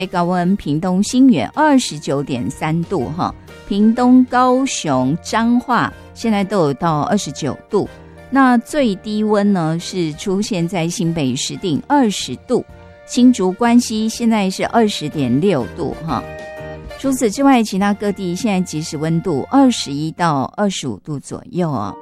高温屏东新园29.3度哈，屏东、高雄、彰化现在都有到29度。那最低温呢是出现在新北石碇20度，新竹关西现在是20.6度哈。除此之外，其他各地现在即时温度21到25度左右哦。